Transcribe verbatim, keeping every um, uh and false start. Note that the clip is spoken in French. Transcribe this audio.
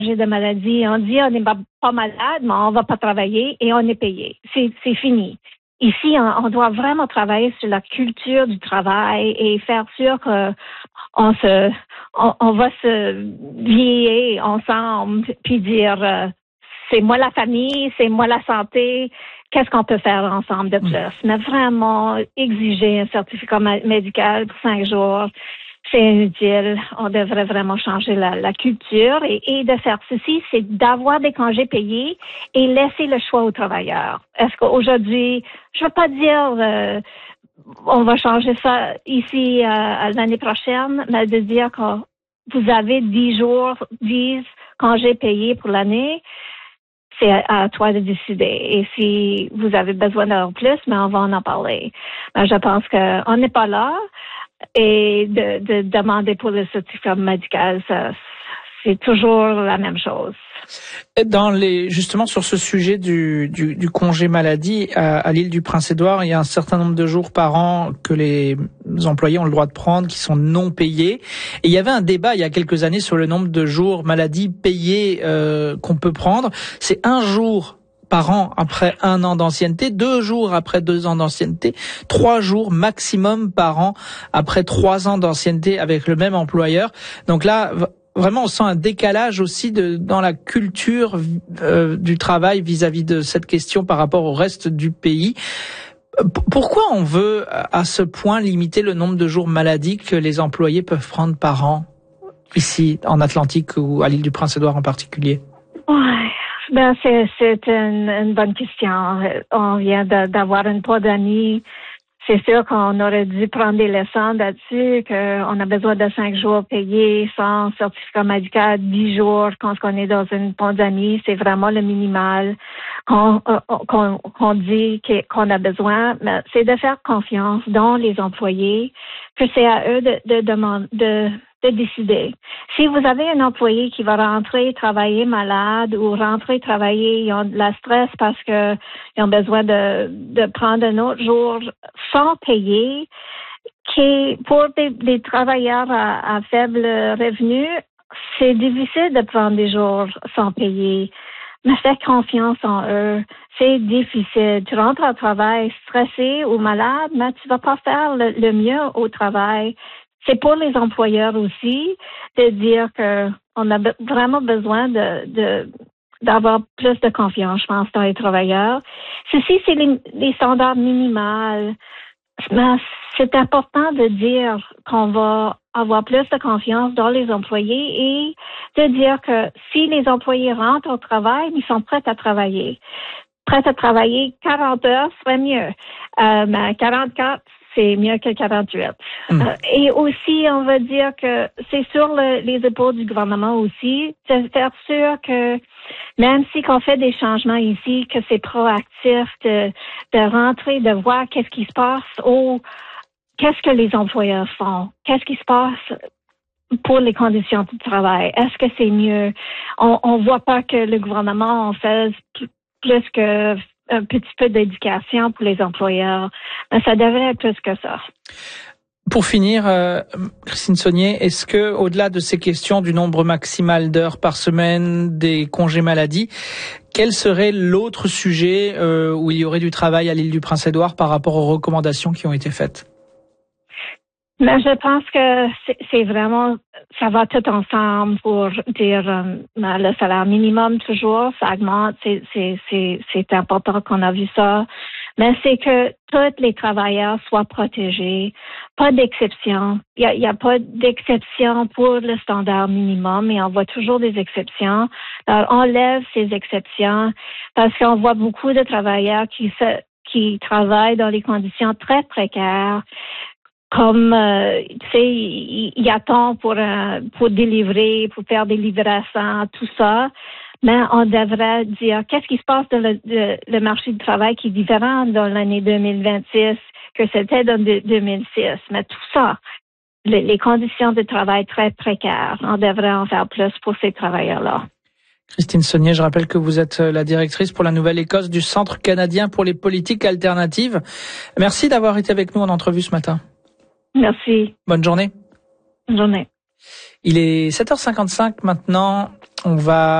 de maladie. On dit on n'est pas, pas malade, mais on va pas travailler et on est payé. C'est, c'est fini. Ici, on, on doit vraiment travailler sur la culture du travail et faire sûr que on se, on, on va se lier ensemble puis dire euh, c'est moi la famille, c'est moi la santé. Qu'est-ce qu'on peut faire ensemble de plus? Mais vraiment, exiger un certificat médical pour cinq jours, c'est inutile. On devrait vraiment changer la, la culture et, et de faire ceci, c'est d'avoir des congés payés et laisser le choix aux travailleurs. Est-ce qu'aujourd'hui, je veux pas dire euh, on va changer ça ici euh, l'année prochaine, mais de dire que vous avez dix jours, dix congés payés pour l'année. C'est à, à toi de décider. Et si vous avez besoin d'en plus, mais on va en parler. Mais je pense qu'on n'est pas là. Et de, de demander pour le certificat médical, ça, c'est toujours la même chose. Dans les, justement, sur ce sujet du, du, du congé maladie, à, à l'île du Prince-Édouard, il y a un certain nombre de jours par an que les employés ont le droit de prendre, qui sont non payés. Et il y avait un débat il y a quelques années sur le nombre de jours maladie payés euh, qu'on peut prendre. C'est un jour par an après un an d'ancienneté, deux jours après deux ans d'ancienneté, trois jours maximum par an après trois ans d'ancienneté avec le même employeur. Donc là, vraiment, on sent un décalage aussi de, dans la culture euh, du travail vis-à-vis de cette question par rapport au reste du pays. Pourquoi on veut à ce point limiter le nombre de jours maladie que les employés peuvent prendre par an, ici en Atlantique ou à l'île du Prince-Édouard en particulier? Ouais. Ben, c'est, c'est une, une bonne question. On vient de, d'avoir une pandémie. C'est sûr qu'on aurait dû prendre des leçons là-dessus, qu'on a besoin de cinq jours payés sans certificat médical, dix jours quand on est dans une pandémie. C'est vraiment le minimal qu'on, qu'on, qu'on dit qu'on a besoin. Mais c'est de faire confiance dans les employés, que c'est à eux de, de demander, de, de décider. Si vous avez un employé qui va rentrer travailler malade ou rentrer travailler, ils ont de la stress parce que ils ont besoin de, de prendre un autre jour sans payer, qui pour des, des travailleurs à, à faible revenu, c'est difficile de prendre des jours sans payer. Mais fais confiance en eux. C'est difficile. Tu rentres au travail stressé ou malade, mais tu vas pas faire le, le mieux au travail. C'est pour les employeurs aussi de dire que on a be- vraiment besoin de, de d'avoir plus de confiance, je pense, dans les travailleurs. Ceci, c'est les, les standards minimaux. Mais c'est important de dire qu'on va avoir plus de confiance dans les employés et de dire que si les employés rentrent au travail, ils sont prêts à travailler. Prêts à travailler quarante heures serait mieux. Euh, mais quarante-quatre, c'est mieux que quarante-huit. Mmh. Euh, et aussi, on va dire que c'est sur le, les épaules du gouvernement aussi, de faire sûr que même si qu'on fait des changements ici, que c'est proactif de, de rentrer, de voir qu'est-ce qui se passe ou qu'est-ce que les employeurs font, qu'est-ce qui se passe pour les conditions de travail. Est-ce que c'est mieux? On, on voit pas que le gouvernement en fait plus que un petit peu d'éducation pour les employeurs. Mais ça devrait être plus que ça. Pour finir, euh, Christine Saunier, est-ce que, au-delà de ces questions du nombre maximal d'heures par semaine, des congés maladie, quel serait l'autre sujet euh, où il y aurait du travail à l'île du Prince-Édouard par rapport aux recommandations qui ont été faites? Mais je pense que c'est, c'est vraiment, ça va tout ensemble pour dire euh, le salaire minimum toujours, ça augmente, c'est, c'est, c'est, c'est important qu'on a vu ça. Mais c'est que tous les travailleurs soient protégés, pas d'exception. Il y a, il y a pas d'exception pour le standard minimum, et on voit toujours des exceptions. Alors, on lève ces exceptions parce qu'on voit beaucoup de travailleurs qui se, qui travaillent dans des conditions très précaires. Comme, euh, tu sais, il y, y a temps pour, euh, pour délivrer, pour faire des livraisons, tout ça. Mais on devrait dire qu'est-ce qui se passe dans le, le, le marché du travail qui est différent dans l'année deux mille vingt-six que c'était dans deux mille six. Mais tout ça, les, les conditions de travail très précaires, on devrait en faire plus pour ces travailleurs-là. Christine Saunier, je rappelle que vous êtes la directrice pour la Nouvelle-Écosse du Centre canadien pour les politiques alternatives. Merci d'avoir été avec nous en entrevue ce matin. Merci. Bonne journée. Bonne journée. Il est sept heures cinquante-cinq maintenant. On va